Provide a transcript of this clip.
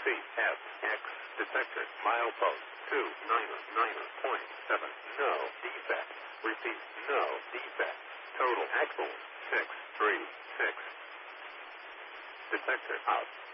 CFX detector. Milepost 299.7. No defect. Repeat, no defect. Total axle 636. Detector out.